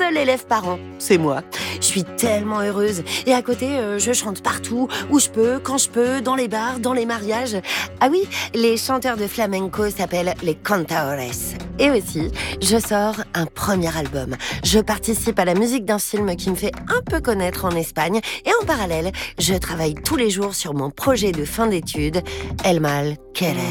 seul élève par an, c'est moi. Je suis tellement heureuse. Et à côté, je chante partout, où je peux, quand je peux, dans les bars, dans les mariages. Ah oui, les chanteurs de flamenco s'appellent les cantaores. Et aussi, je sors un premier album. Je participe à la musique d'un film qui me fait un peu connaître en Espagne. Et en parallèle, je travaille tous les jours sur mon projet de fin d'études, El Mal Querer.